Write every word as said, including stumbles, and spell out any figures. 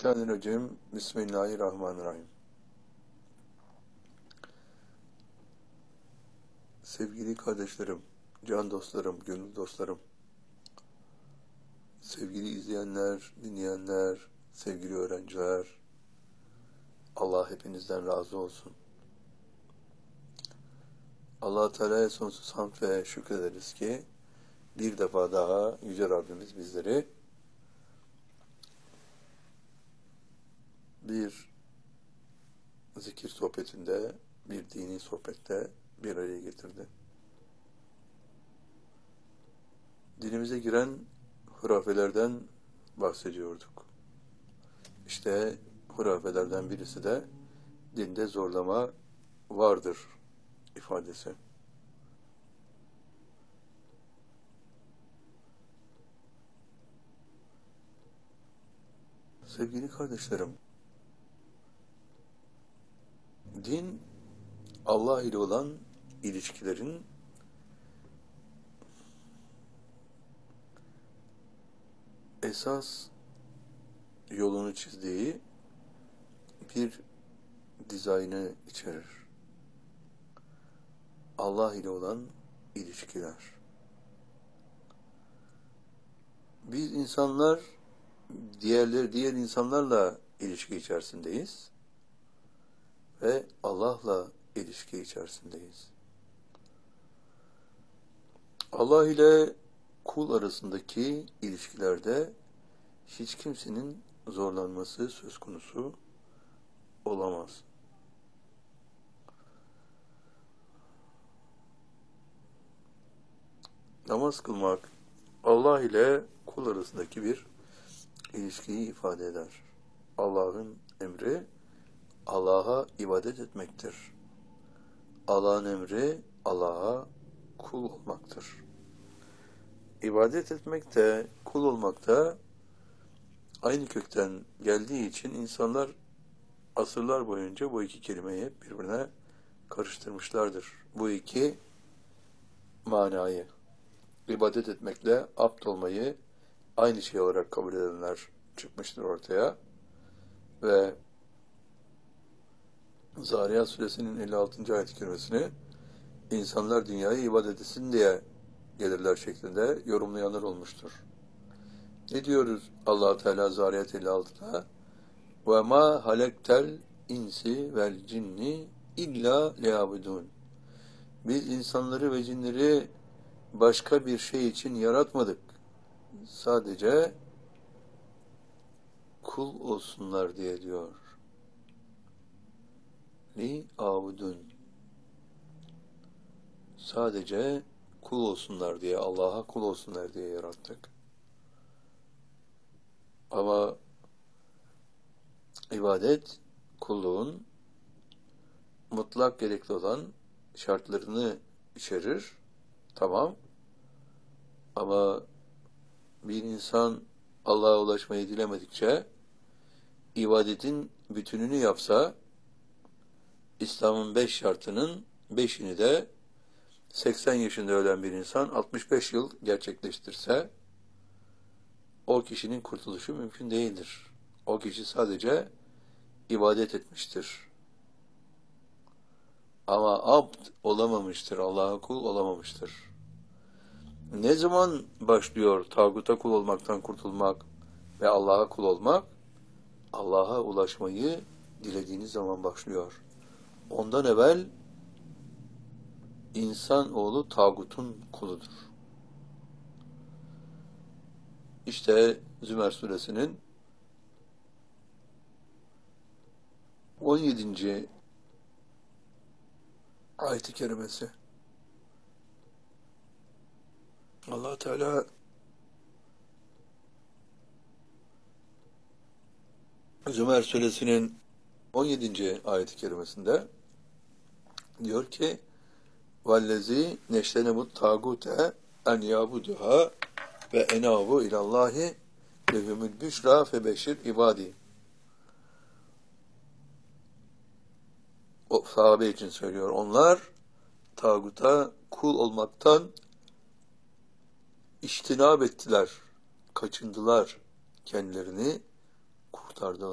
Mineşşeytanirracim. Bismillahirrahmanirrahim. Sevgili kardeşlerim, can dostlarım, gönül dostlarım, sevgili izleyenler, dinleyenler, sevgili öğrenciler, Allah hepinizden razı olsun. Allah-u Teala'ya sonsuz hamd ve şükrederiz ki bir defa daha Yüce Rabbimiz bizleri bir zikir sohbetinde, bir dini sohbette bir araya getirdi. Dinimize giren hurafelerden bahsediyorduk. İşte hurafelerden birisi de dinde zorlama vardır ifadesi. Sevgili kardeşlerim, din Allah ile olan ilişkilerin esas yolunu çizdiği bir dizaynı içerir. Allah ile olan ilişkiler. Biz insanlar diğerleri diğer insanlarla ilişki içerisindeyiz ve Allah'la ilişki içerisindeyiz. Allah ile kul arasındaki ilişkilerde hiç kimsenin zorlanması söz konusu olamaz. Namaz kılmak Allah ile kul arasındaki bir ilişkiyi ifade eder. Allah'ın emri Allah'a ibadet etmektir. Allah'ın emri Allah'a kul olmaktır. İbadet etmek de kul olmak da aynı kökten geldiği için insanlar asırlar boyunca bu iki kelimeyi hep birbirine karıştırmışlardır. Bu iki manayı, ibadet etmekle abd olmayı aynı şey olarak kabul edenler çıkmıştır ortaya ve Zariyat Suresinin elli altıncı ayet-i kerimesini insanlar dünyayı ibadet etsin diye gelirler şeklinde yorumlayanlar olmuştur. Ne diyoruz Allah-u Teala Zariyat elli altıda? وَمَا هَلَكْتَ الْاِنْسِ وَالْجِنِّ اِلَّا لِيَعْبُدُونَ Biz insanları ve cinleri başka bir şey için yaratmadık. Sadece kul olsunlar diye diyor. لِيَعْبُدُونَ Sadece kul olsunlar diye, Allah'a kul olsunlar diye yarattık. Ama ibadet, kulluğun mutlak gerekli olan şartlarını içerir. Tamam. Ama bir insan Allah'a ulaşmayı dilemedikçe ibadetin bütününü yapsa, İslam'ın beş şartının beşini de seksen yaşında ölen bir insan altmış beş yıl gerçekleştirse o kişinin kurtuluşu mümkün değildir. O kişi sadece ibadet etmiştir. Ama abd olamamıştır, Allah'a kul olamamıştır. Ne zaman başlıyor tağuta kul olmaktan kurtulmak ve Allah'a kul olmak? Allah'a ulaşmayı dilediğiniz zaman başlıyor. Ondan evvel insanoğlu tağutun kuludur. İşte Zümer suresinin on yedinci ayet-i kerimesi. Allah Teala Zümer suresinin on yedinci ayet-i kerimesinde diyor ki vallezi neştenebut tagute en yabuduha ve enavu ilallahi lehumul büşra febeşir ibadi. O sahabe için söylüyor. Onlar tağuta kul olmaktan iştinab ettiler, kaçındılar, kendilerini kurtardılar.